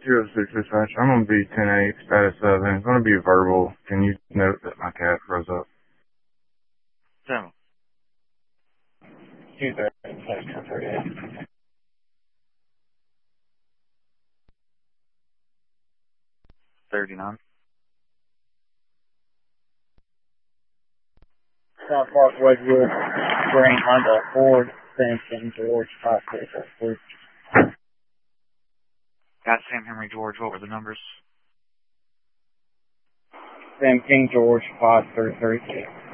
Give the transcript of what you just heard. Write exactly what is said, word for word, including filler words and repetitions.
Zero six dispatch. I'm gonna be ten eight, status seven. It's gonna be verbal. Can you note that my cat froze up? Seven. Two thirty, ten thirty-eight. Thirty-nine. South Park, Wedgewood, Green, Honda, Ford, Sam King, George, five six six three. Got Sam Henry George. What were the numbers? Sam King, George, five three three.